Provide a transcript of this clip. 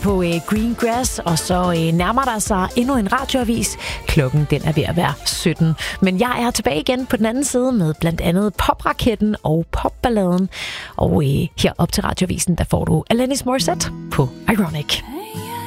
på Green Grass, og så nærmer der sig endnu en radioavis. Klokken den er ved at være 17. Men jeg er tilbage igen på den anden side med blandt andet Popraketten og Popballaden. Og her op til radioavisen, der får du Alanis Morissette på Ironic.